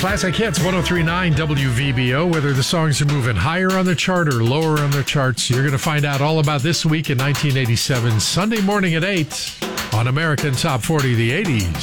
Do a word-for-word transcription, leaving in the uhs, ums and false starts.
Classic Hits, one oh three point nine W V B O. Whether the songs are moving higher on the chart or lower on the charts, you're going to find out all about this week in nineteen eighty-seven, Sunday morning at eight on American Top forty, the eighties.